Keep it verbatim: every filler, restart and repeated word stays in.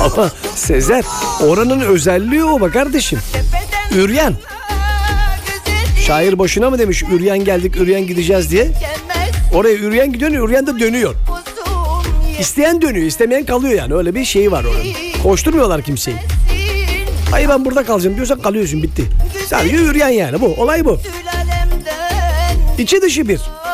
Ama Sezer, oranın özelliği o be kardeşim. Üryan. Şair boşuna mı demiş üryan geldik üryan gideceğiz diye. Oraya üryan gidiyor, üryan da dönüyor. İsteyen dönüyor, istemeyen kalıyor yani. Öyle bir şey var oranın. Koşturmuyorlar kimseyi. Hayır ben burada kalacağım diyorsan kalıyorsun, bitti. Sadece üryan yani, bu olay bu. İçi dışı bir.